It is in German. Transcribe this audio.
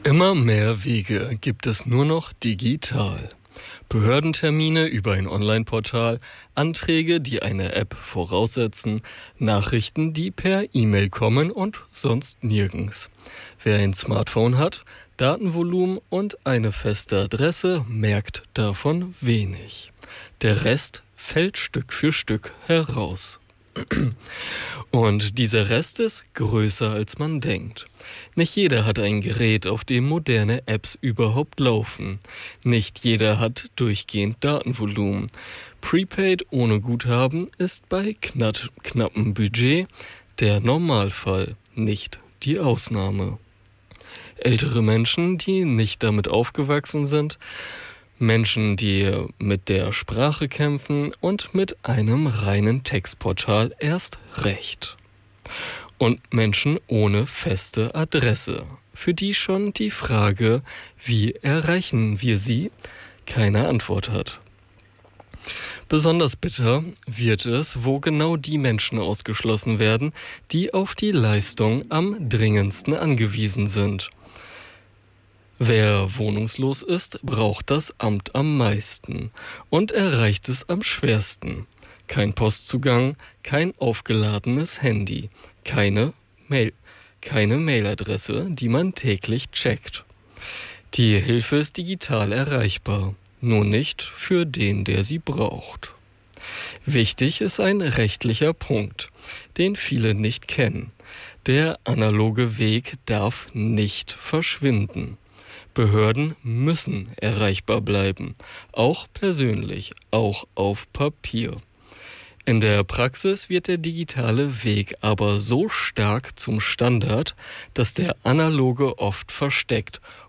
Immer mehr Wege gibt es nur noch digital. Behördentermine über ein Online-Portal, Anträge, die eine App voraussetzen, Nachrichten, die per E-Mail kommen und sonst nirgends. Wer ein Smartphone hat, Datenvolumen und eine feste Adresse, merkt davon wenig. Der Rest fällt Stück für Stück heraus. Und dieser Rest ist größer, als man denkt. Nicht jeder hat ein Gerät, auf dem moderne Apps überhaupt laufen. Nicht jeder hat durchgehend Datenvolumen. Prepaid ohne Guthaben ist bei knappem Budget der Normalfall, nicht die Ausnahme. Ältere Menschen, die nicht damit aufgewachsen sind, Menschen, die mit der Sprache kämpfen und mit einem reinen Textportal erst recht. Und Menschen ohne feste Adresse, für die schon die Frage, wie erreichen wir sie, keine Antwort hat. Besonders bitter wird es, wo genau die Menschen ausgeschlossen werden, die auf die Leistung am dringendsten angewiesen sind. Wer wohnungslos ist, braucht das Amt am meisten und erreicht es am schwersten. Kein Postzugang, kein aufgeladenes Handy, keine Mailadresse, die man täglich checkt. Die Hilfe ist digital erreichbar, nur nicht für den, der sie braucht. Wichtig ist ein rechtlicher Punkt, den viele nicht kennen. Der analoge Weg darf nicht verschwinden. Behörden müssen erreichbar bleiben, auch persönlich, auch auf Papier. In der Praxis wird der digitale Weg aber so stark zum Standard, dass der analoge oft versteckt